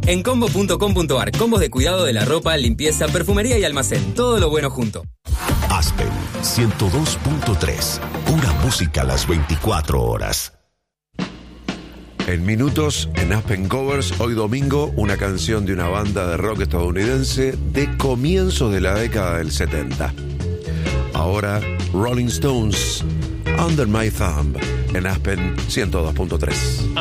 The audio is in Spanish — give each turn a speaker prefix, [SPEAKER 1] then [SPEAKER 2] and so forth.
[SPEAKER 1] En combo.com.ar, combos de cuidado de la ropa, limpieza, perfumería y almacén. Todo lo bueno junto.
[SPEAKER 2] Aspen 102.3. Pura música a las 24 horas.
[SPEAKER 3] En minutos, en Aspen Covers, hoy domingo, una canción de una banda de rock estadounidense de comienzos de la década del 70. Ahora, Rolling Stones, Under My Thumb, en Aspen 102.3.